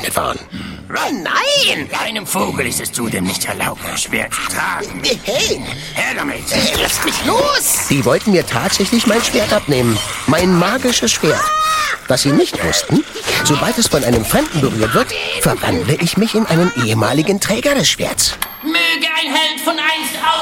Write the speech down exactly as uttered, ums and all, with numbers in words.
gekennzeichnet waren. Ron, nein! Einem Vogel ist es zudem nicht erlaubt, ein Schwert zu tragen. Hey, Her damit! hey, lasst mich los! Die wollten mir tatsächlich mein Schwert abnehmen. Mein magisches Schwert. Was sie nicht wussten, sobald es von einem Fremden berührt wird, verwandle ich mich in einen ehemaligen Träger des Schwerts. Möge ein Held von einst auch